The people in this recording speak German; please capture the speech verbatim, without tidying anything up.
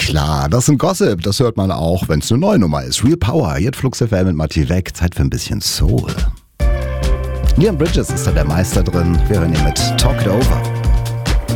klar, das ist ein Gossip, das hört man auch, wenn es eine neue Nummer ist. Real Power, jetzt Flux F M mit Matti weg, Zeit für ein bisschen Soul. Leon Bridges ist da der Meister drin, wir hören ihn mit Talk It Over.